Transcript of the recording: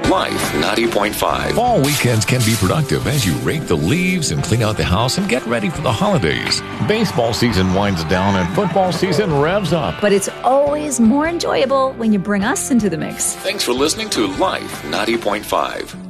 Life 90.5. Fall weekends can be productive as you rake the leaves and clean out the house and get ready for the holidays. Baseball season winds down and football season revs up. But it's always more enjoyable when you bring us into the mix. Thanks for listening to Life 90.5.